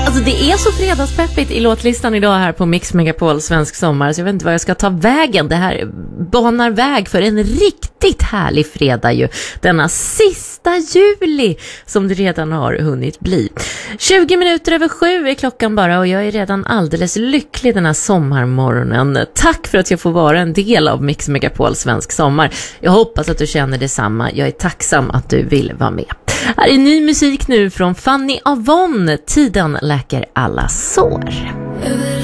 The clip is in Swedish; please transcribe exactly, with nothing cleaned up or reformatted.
Alltså det är så fredagspeppigt i låtlistan idag här på Mix Megapol Svensk Sommar, så jag vet inte vad jag ska ta vägen. Det här banar väg för en riktigt härlig fredag ju. Denna sista juli som det redan har hunnit bli. tjugo minuter över sju är klockan bara och jag är redan alldeles lycklig den här sommarmorgonen. Tack för att jag får vara en del av Mix Megapol Svensk Sommar. Jag hoppas att du känner detsamma. Jag är tacksam att du vill vara med. Här är ny musik nu från Fanny Avon. Tiden läker alla sår.